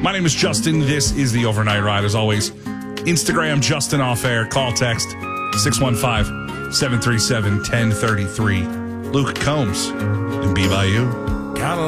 My name is Justin. This is the Overnight Ride. As always, Instagram, Justin Off Air. Call, text, 615-737-1033. Luke Combs and Be By You.